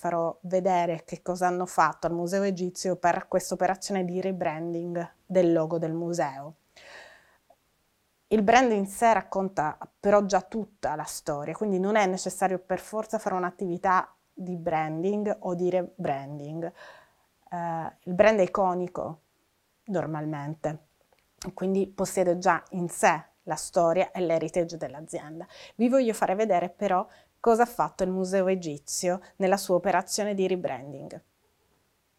farò vedere che cosa hanno fatto al Museo Egizio per questa operazione di rebranding del logo del museo. Il brand in sé racconta però già tutta la storia, quindi non è necessario per forza fare un'attività di branding o di rebranding. Il brand è iconico normalmente, quindi possiede già in sé la storia e l'heritage dell'azienda. Vi voglio fare vedere però cosa ha fatto il Museo Egizio nella sua operazione di rebranding.